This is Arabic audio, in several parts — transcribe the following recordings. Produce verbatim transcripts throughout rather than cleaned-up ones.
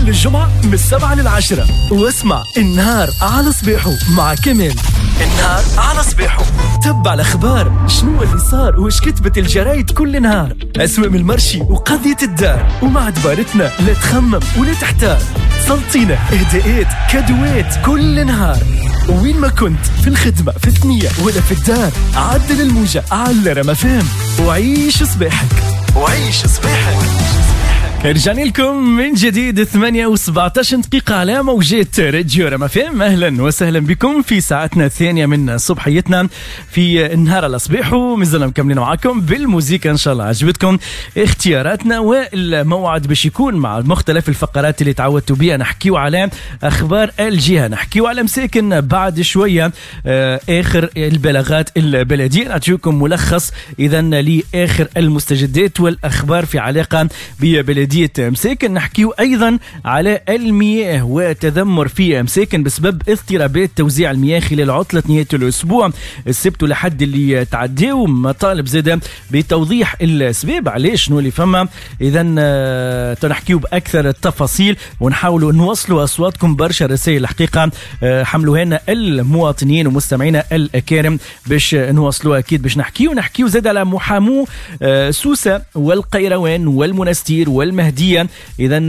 كل الجمعة من السبعة للعشرة، واسمع النهار على صبيحو مع كمال. النهار على صبيحو، تبع الأخبار، شنو اللي صار وش كتبت الجرايد كل نهار، أسواق المرشي وقضية الدار، ومع دبارتنا لا تخمم ولا تحتار، سلطينة اهداءات كادوات كل نهار. وين ما كنت، في الخدمة، في الثنية ولا في الدار، عدل الموجة على رما فهم وعيش صباحك وعيش صباحك. رجعنا لكم من جديد ثمانية وسبعتاش دقيقة على موجات راديو رما فهم. أهلا وسهلا بكم في ساعتنا الثانية من صبحيتنا في النهار على صبيح، ومازلنا مكملين معاكم بالموسيقى. إن شاء الله عجبتكم اختياراتنا، والموعد باش يكون مع مختلف الفقرات اللي تعودتوا بها. نحكيو على أخبار الجهة، نحكيو على مساكن بعد شوية، آخر البلاغات البلدية، نعطيكم ملخص إذا لآخر المستجدات والأخبار في علاقة ببلدية مساكن. نحكيو أيضا على المياه وتذمر في مساكن بسبب اضطرابات توزيع المياه خلال عطلة نهاية الأسبوع السبت لحد اللي تعديو، مطالب زادة بتوضيح الأسباب علاش شنو اللي فما. إذا تنحكيو بأكثر التفاصيل ونحاولوا نوصلوا أصواتكم. برشا رسائل الحقيقة حملوها لنا المواطنين ومستمعينا الأكارم باش نوصلوا أكيد باش نحكيو نحكيو زاد على محامو سوسة والقيروان والمنستير والمهدية إذا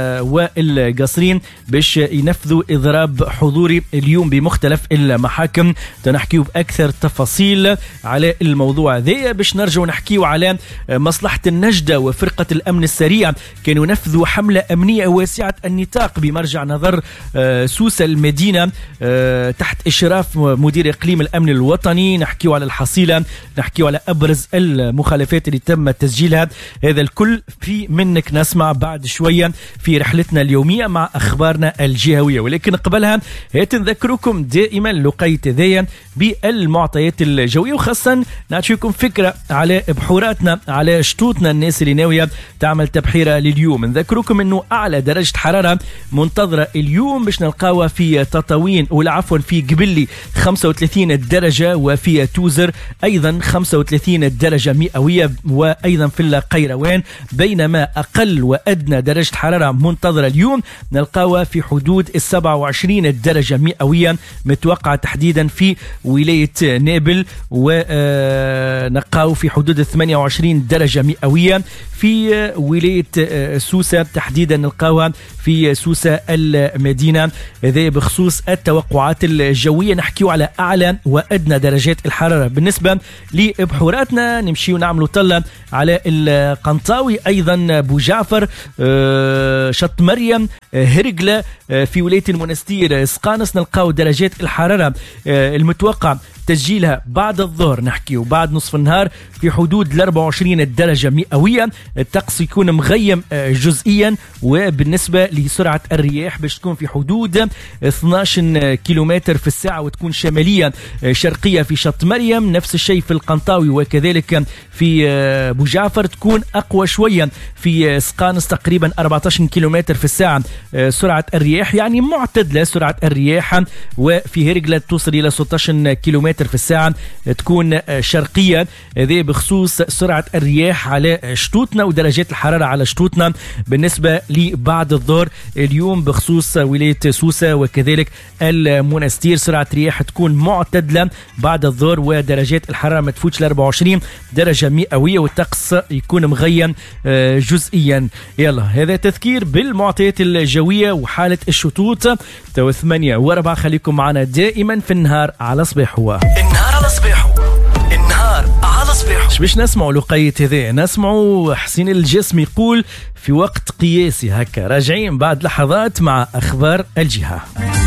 والقصرين باش ينفذوا إضراب حضوري اليوم بمختلف المحاكم. تنحكيو بأكثر تفاصيل على الموضوع ذي باش نرجع نحكيو على مصلحة النجدة وفرقة الأمن السريع، كانوا ينفذوا حملة أمنية واسعة النطاق بمرجع نظر سوسة المدينة تحت إشراف مدير إقليم الأمن الوطني. نحكيو على الحصيلة، نحكيو على أبرز المخالفات اللي تم تسجيلها. هذا الكل في منك نسمع بعد شوية في رحلتنا اليومية مع أخبارنا الجهوية، ولكن قبلها هات نذكركم دائما لقيت ذي بالمعطيات الجوية، وخاصة نعطيكم فكرة على بحوراتنا، على شطوطنا، الناس اللي ناوية تعمل تبحيرة لليوم. نذكركم انه اعلى درجة حرارة منتظرة اليوم باش نلقاوها في تطاوين ولا عفوا في قبلي خمسة وثلاثين درجة، وفي توزر ايضا خمسة وثلاثين درجة مئوية، وايضا في القيروان. بينما اقل وادنى درجة حرارة منتظرة اليوم نلقاوها في حدود السبعة وعشرين درجة مئوية متوقعة تحديدا في ولاية نابل، ونلقاو في حدود ثمانية وعشرين درجة مئوية في ولاية سوسة تحديدا، نلقاوها في سوسة المدينة. هذا بخصوص التوقعات الجوية. نحكيو على أعلى وأدنى درجات الحرارة. بالنسبة لبحوراتنا نمشي ونعملوا طلة على القنطاوي، أيضا بوجعفر، شط مريم، هرقلة في ولاية المنستير، سقانس، نلقاو درجات الحرارة المتوقع تسجيلها بعد الظهر نحكي وبعد نصف النهار في حدود ال أربعة وعشرين درجة مئوية. الطقس يكون مغيم جزئيا، وبالنسبة لسرعة الرياح باش تكون في حدود اثناش كيلومتر في الساعة، وتكون شمالية شرقية في شط مريم، نفس الشيء في القنطاوي وكذلك في بوجعفر، تكون أقوى شوية في سقانس تقريبا أربعة عشر كيلومتر في الساعة سرعة الرياح، يعني معتدلة سرعة الرياح. وفي هرقلة توصل إلى ستة عشر كيلومتر في الساعة تكون شرقية. هذه بخصوص سرعة الرياح على شطوطنا ودرجات الحرارة على شطوطنا. بالنسبة لبعد الظهر اليوم بخصوص ولاية سوسة وكذلك المنستير، سرعة رياح تكون معتدلة بعد الظهر، ودرجات الحرارة ما تفوتش ل أربعة وعشرين درجة مئوية، والطقس يكون مغيم جزئيا. يلا هذا تذكير بالمعطيات الجوية وحالة الشطوط. تو ثمانية واربعة، خليكم معنا دائما في النهار على صباح. هو النهار على صباحو، النهار على صباحو. باش نسمعوا لقية هذا، نسمعوا حسين الجسم يقول في وقت قياسي هكا. راجعين بعد لحظات مع أخبار الجهة.